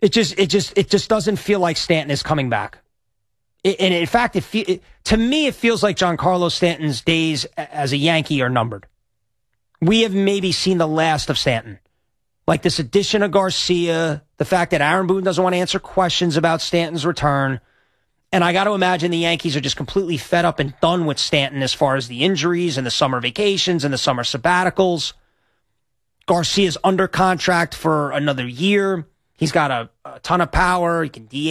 It just doesn't feel like Stanton is coming back. And in fact, to me, it feels like Giancarlo Stanton's days as a Yankee are numbered. We have maybe seen the last of Stanton. Like this addition of Garcia, the fact that Aaron Boone doesn't want to answer questions about Stanton's return. And I got to imagine the Yankees are just completely fed up and done with Stanton as far as the injuries and the summer vacations and the summer sabbaticals. Garcia's under contract for another year. He's got a ton of power. He can DH.